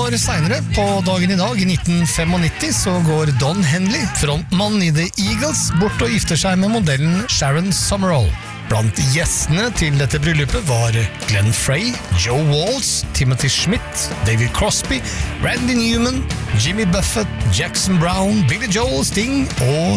år senere, på dagen i dag, i 1995, så går Don Henley, frontmann i The Eagles, bort og gifter seg med modellen Sharon Summerall. Blant gjestene til dette bryllupet var Glenn Frey, Joe Walsh, Timothy Schmidt, David Crosby, Randy Newman, Jimmy Buffett, Jackson Brown, Billy Joel, Sting og